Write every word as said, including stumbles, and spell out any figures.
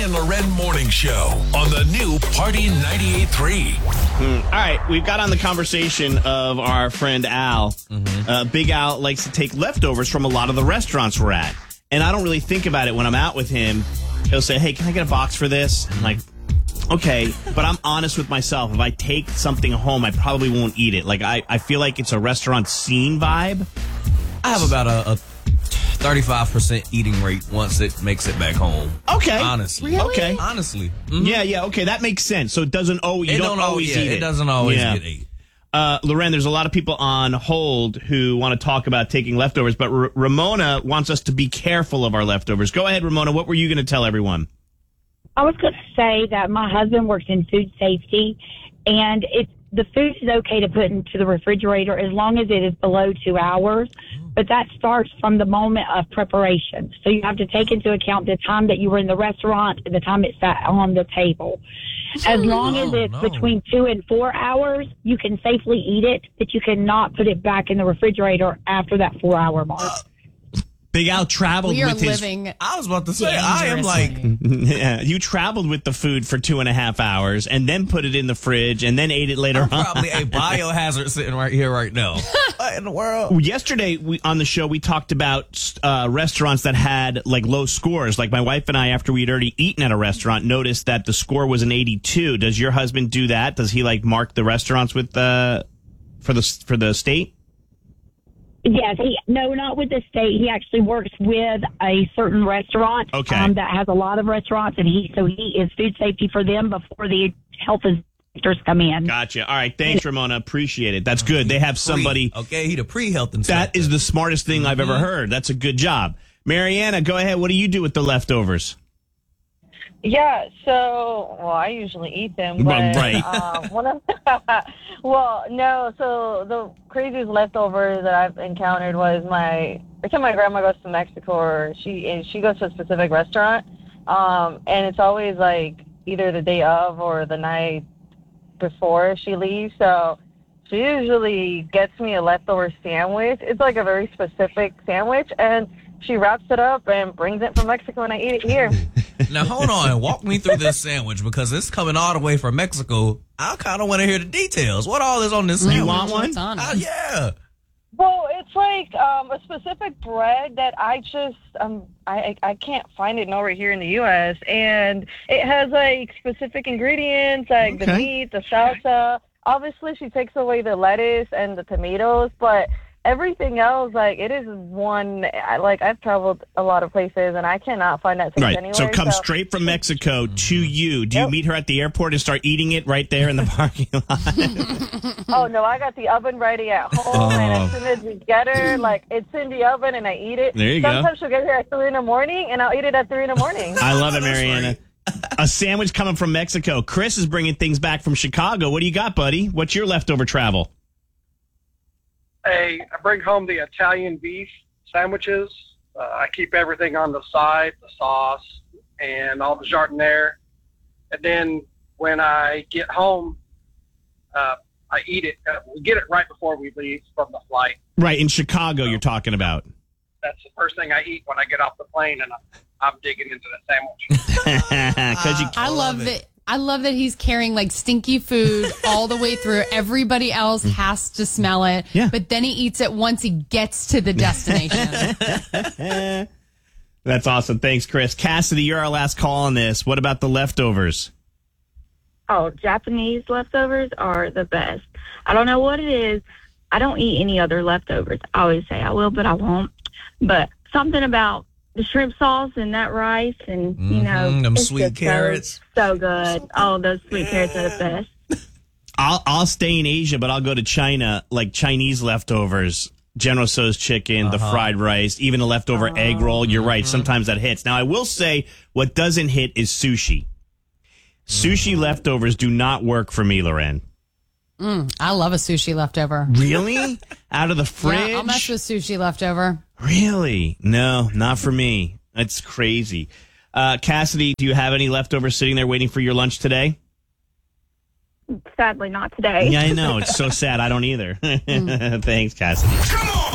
and Loren Morning Show on the new Party ninety-eight point three. Mm. All right, we've got on the conversation of our friend Al. Mm-hmm. Uh, Big Al likes to take leftovers from a lot of the restaurants we're at. And I don't really think about it when I'm out with him. He'll say, hey, can I get a box for this? I'm like, okay, but I'm honest with myself. If I take something home, I probably won't eat it. Like, I, I feel like it's a restaurant scene vibe. I have about a, a thirty-five percent eating rate once it makes it back home. Okay. Honestly. Really? Okay. Honestly. Mm-hmm. Yeah, yeah, okay, that makes sense. So it doesn't always, you it don't, don't always yeah, eat it. It doesn't always yeah. get eaten. Uh, Loren, there's a lot of people on hold who want to talk about taking leftovers, but R- Ramona wants us to be careful of our leftovers. Go ahead, Ramona. What were you going to tell everyone? I was going to say that my husband works in food safety, and it's the food is okay to put into the refrigerator as long as it is below two hours, but that starts from the moment of preparation. So you have to take into account the time that you were in the restaurant and the time it sat on the table. As long no, as it's no. between two and four hours, you can safely eat it, but you cannot put it back in the refrigerator after that four-hour mark. Uh, Big Al traveled We are with his... living I was about to say, I am like... Yeah, you traveled with the food for two and a half hours and then put it in the fridge and then ate it later I'm on. probably a biohazard sitting right here right now. What in the world? Yesterday we, on the show, we talked about uh, restaurants that had like low scores. Like my wife and I, after we'd already eaten at a restaurant, noticed that the score was an eighty-two. Does your husband do that? Does he like mark the restaurants with the for the for the state? Yes, he no, not with the state. He actually works with a certain restaurant okay. um, that has a lot of restaurants, and he so he is food safety for them before the health inspectors come in. Gotcha. All right, thanks, Ramona. Appreciate it. That's good. They have somebody. Pre, okay, he the pre-health inspector. That is the smartest thing mm-hmm. I've ever heard. That's a good job. Mariana, go ahead. What do you do with the leftovers? Yeah, so, well, I usually eat them, but, right. um, one of, well, no, so the craziest leftover that I've encountered was my, every time my grandma goes to Mexico, or she, and she goes to a specific restaurant, um, and it's always, like, either the day of or the night before she leaves, so she usually gets me a leftover sandwich. It's, like, a very specific sandwich, and she wraps it up and brings it from Mexico, and I eat it here. Now, hold on. Walk me through this sandwich, because it's coming all the way from Mexico. I kind of want to hear the details. What all is on this sandwich? You want one? On uh, yeah. Well, it's like um, a specific bread that I just, um, I, I can't find it nowhere here in the U S, and it has, like, specific ingredients, like okay. the meat, the salsa. Obviously, she takes away the lettuce and the tomatoes, but everything else, like, it is one, like, I've traveled a lot of places, and I cannot find that taste right. anywhere. So it comes so. straight from Mexico to you. Do you Yep. meet her at the airport and start eating it right there in the parking lot? Oh, no, I got the oven ready at home, Oh. and as soon as we get her, like, it's in the oven, and I eat it. There you go. Sometimes she'll get here at three in the morning, and I'll eat it at three in the morning. I love it, Mariana. That's A sandwich coming from Mexico. Chris is bringing things back from Chicago. What do you got, buddy? What's your leftover travel? Hey, I bring home the Italian beef sandwiches. Uh, I keep everything on the side, the sauce, and all the jardiniere. And then when I get home, uh, I eat it. Uh, we get it right before we leave from the flight. Right, in Chicago you're talking about. That's the first thing I eat when I get off the plane, and I'm, I'm digging into the sandwich. 'Cause you, I love that. I love that he's carrying like stinky food all the way through. Everybody else has to smell it, Yeah. but then he eats it once he gets to the destination. That's awesome. Thanks, Chris. Cassidy, you're our last call on this. What about the leftovers? Oh, Japanese leftovers are the best. I don't know what it is. I don't eat any other leftovers. I always say I will, but I won't. But something about the shrimp sauce and that rice and, mm-hmm, you know. Them it's sweet just carrots. So, so good. Oh, those sweet yeah. carrots are the best. I'll I'll stay in Asia, but I'll go to China, like Chinese leftovers. General Tso's chicken, uh-huh. the fried rice, even a leftover uh-huh. egg roll. You're right. Mm-hmm. Sometimes that hits. Now, I will say what doesn't hit is sushi. Sushi mm. leftovers do not work for me, Loren. Mm, I love a sushi leftover. Really? Out of the fridge? Yeah, I'll mess with sushi leftover. Really? No, not for me. That's crazy. Uh, Cassidy, do you have any leftovers sitting there waiting for your lunch today? Sadly, not today. Yeah, I know. It's so sad. I don't either. Mm. Thanks, Cassidy. Come on!